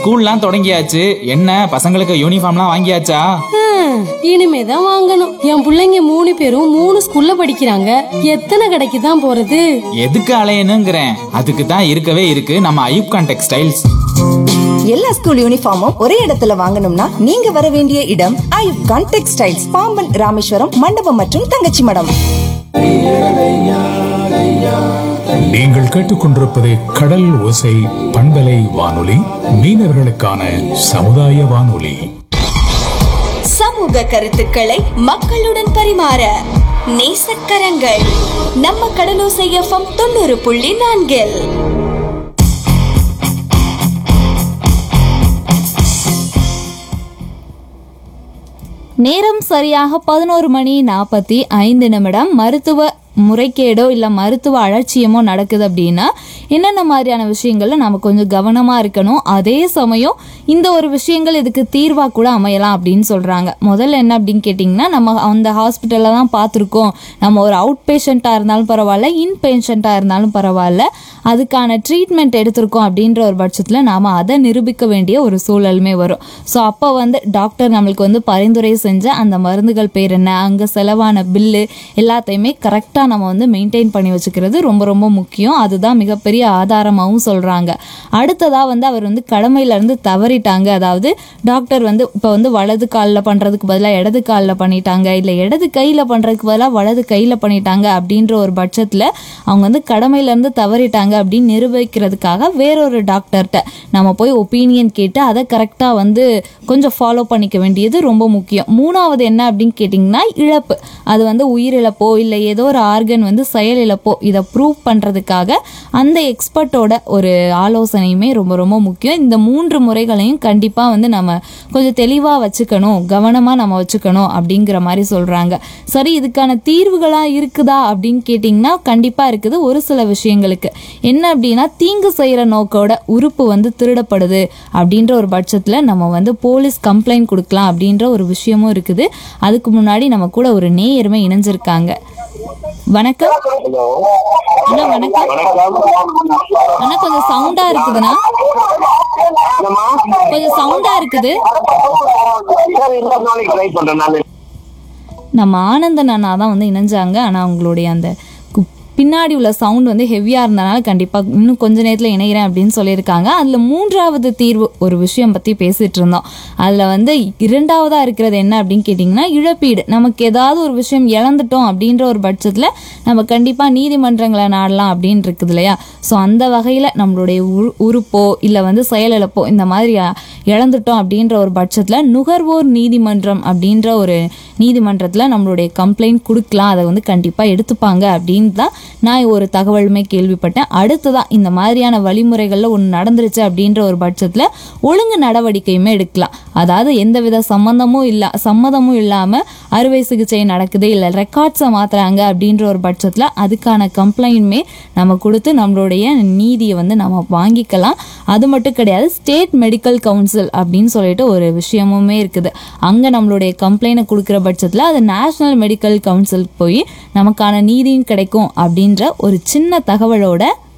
ஸ்கூல்லாம் தொடங்கியாச்சு. என்ன பசங்களுக்கு யூனிஃபார்ம்லாம் வாங்கியாச்சா? இனிமேதான் வாங்கணும். என் பிள்ளைங்க 3 பேரும் 3 ஸ்கூல்ல படிக்கிறாங்க. எத்தனை கடைக்கு தான் போறது? எதுக்கு அலையணுங்கிறேன். அதுக்கு தான் இருக்கவே இருக்கு நம்ம ஐயூப் கான் டெக்ஸ்டைல்ஸ். எல்லா ஸ்கூல் யூனிஃபார்மும் ஒரே இடத்துல வாங்கணும்னா நீங்க வர வேண்டிய இடம் ஐயூப் கான் டெக்ஸ்டைல்ஸ், பாம்பன், ராமேஸ்வரம், மண்டபம் மற்றும் தங்கச்சி மடம். நீங்கள் கேட்டுக்கொண்டிருப்பது கடல் ஓசை பண்பலை வானொலி, மீனவர்களுக்கான சமுதாய வானொலி. சமூக கருத்துக்களை மக்களுடன் பரிமாற நேசக்கரங்கள் நம்ம கடலோசை FM 90.4. நேரம் சரியாக 11:45. மருத்துவ முறைகேடோ இல்லை மருத்துவ அலட்சியமோ நடக்குது அப்படின்னா என்னென்ன மாதிரியான விஷயங்கள்ல நம்ம கொஞ்சம் கவனமா இருக்கணும். அதே சமயம் இந்த ஒரு விஷயங்கள் இதுக்கு தீர்வா கூட அமையலாம் அப்படின்னு சொல்றாங்க. முதல்ல என்ன அப்படின்னு கேட்டிங்கன்னா, நம்ம அந்த ஹாஸ்பிட்டல்ல தான் பார்த்துருக்கோம், நம்ம ஒரு அவுட் பேஷண்ட்டாக இருந்தாலும் பரவாயில்ல, இன் பேஷண்ட்டாக இருந்தாலும் பரவாயில்ல, அதுக்கான ட்ரீட்மெண்ட் எடுத்திருக்கோம் அப்படின்ற ஒரு பட்சத்தில் நாம் அதை நிரூபிக்க வேண்டிய ஒரு சூழலுமே வரும். ஸோ அப்போ டாக்டர் நம்மளுக்கு பரிந்துரை செஞ்ச அந்த மருந்துகள் பேர் என்ன, அங்கே செலவான பில்லு எல்லாத்தையுமே கரெக்டாக நம்ம மெயின்டைன் பண்ணி வச்சுக்கிறது ரொம்ப ரொம்ப முக்கியம். அதுதான் மிகப்பெரிய ஆதாரமாகவும் சொல்கிறாங்க. அடுத்ததாக அவர் கடமையிலேருந்து தவறிட்டாங்க. அதாவது டாக்டர் இப்போ வலது காலில் பண்ணுறதுக்கு பதிலாக இடது காலில் பண்ணிட்டாங்க, இல்லை இடது கையில் பண்ணுறதுக்கு பதிலாக வலது கையில் பண்ணிட்டாங்க அப்படின்ற ஒரு பட்சத்தில் அவங்க கடமையிலேருந்து தவறிட்டாங்க அப்படின்னு நிரூபிக்கிறதுக்காக வேறொரு டாக்டர்கிட்ட நம்ம போய் ஒப்பீனியன் கேட்டு அதை கரெக்டாக கொஞ்சம் ஃபாலோ பண்ணிக்க வேண்டியது ரொம்ப முக்கியம். மூணாவது என்ன அப்படின்னு கேட்டிங்கன்னா, இழப்பு. அது உயிரிழப்போ இல்லை ஏதோ ஒரு ஆர்கன் செயலிழப்போ இதை ப்ரூவ் பண்ணுறதுக்காக அந்த எக்ஸ்பர்ட்டோட ஒரு ஆலோசனையுமே ரொம்ப ரொம்ப முக்கியம். இந்த 3 முறைகளையும் கண்டிப்பாக நம்ம கொஞ்சம் தெளிவாக வச்சுக்கணும், கவனமாக நம்ம வச்சுக்கணும் அப்படிங்கிற மாதிரி சொல்கிறாங்க. சரி, இதுக்கான தீர்வுகளாக இருக்குதா அப்படின்னு கேட்டிங்கன்னா கண்டிப்பாக இருக்குது. ஒரு சில விஷயங்களுக்கு என்ன அப்படின்னா, தீங்கு செய்கிற நோக்கோட உறுப்பு திருடப்படுது அப்படின்ற ஒரு பட்சத்தில் நம்ம போலீஸ் கம்ப்ளைண்ட் கொடுக்கலாம் அப்படின்ற ஒரு விஷயமும் இருக்குது. அதுக்கு முன்னாடி நம்ம கூட ஒரு நேயருமே இணைஞ்சிருக்காங்க. வணக்கம் அண்ணா. வணக்கம் அண்ணா, கொஞ்சம் சவுண்டா இருக்குதுண்ணா, கொஞ்சம் சவுண்டா இருக்குது. நம்ம ஆனந்தன் அண்ணா தான் இணைஞ்சாங்க. ஆனால் அவங்களுடைய அந்த பின்னாடி உள்ள சவுண்ட் ஹெவியாக இருந்தனால கண்டிப்பாக இன்னும் கொஞ்ச நேரத்தில் இணைகிறேன் அப்படின்னு சொல்லியிருக்காங்க. அதில் 3வது தீர்வு ஒரு விஷயம் பற்றி பேசிகிட்டு இருந்தோம். அதில் 2வதாக இருக்கிறது என்ன அப்படின்னு கேட்டிங்கன்னா, இழப்பீடு. நமக்கு ஏதாவது ஒரு விஷயம் இழந்துட்டோம் அப்படின்ற ஒரு பட்சத்தில் நம்ம கண்டிப்பாக நீதிமன்றங்களை நாடலாம் அப்படின்னு இருக்குது இல்லையா. ஸோ அந்த வகையில் நம்மளுடைய உறுப்போ இல்லை செயலிழப்போ இந்த மாதிரி இழந்துட்டோம் அப்படின்ற ஒரு பட்சத்தில் நுகர்வோர் நீதிமன்றம் அப்படின்ற ஒரு நீதிமன்றத்தில் நம்மளுடைய கம்ப்ளைண்ட் கொடுக்கலாம். அதை கண்டிப்பாக எடுத்துப்பாங்க அப்படின்னு தான் நான் ஒரு தகவலுமே கேள்விப்பட்டேன். அடுத்ததான் இந்த மாதிரியான வழிமுறைகளில் ஒன்று நடந்துருச்சு அப்படின்ற ஒரு பட்சத்தில் ஒழுங்கு நடவடிக்கையுமே எடுக்கலாம். அதாவது எந்தவித சம்மதமும் இல்லாமல் அறுவை சிகிச்சை நடக்குது, இல்லை ரெக்கார்ட்ஸை மாற்றுறாங்க அப்படின்ற ஒரு பட்சத்தில் அதுக்கான கம்ப்ளைண்ட்மே நம்ம கொடுத்து நம்மளுடைய நீதியை நம்ம வாங்கிக்கலாம். அது மட்டும் கிடையாது, ஸ்டேட் மெடிக்கல் கவுன்சில் அப்படின்னு சொல்லிட்டு ஒரு விஷயமுமே இருக்குது. அங்கே நம்மளுடைய கம்ப்ளைண்ட்டை கொடுக்குற பட்சத்தில் அது நேஷனல் மெடிக்கல் கவுன்சில் போய் நமக்கான நீதியும் கிடைக்கும் அப்படின்ற ஒரு சின்ன தகவலோட